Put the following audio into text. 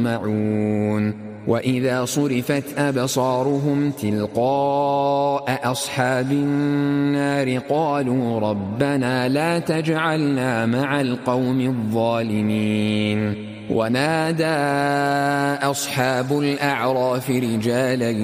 يطمعون وإذا صرفت أبصارهم تلقاء أصحاب النار قالوا ربنا لا تجعلنا مع القوم الظالمين ونادى أصحاب الأعراف رجالا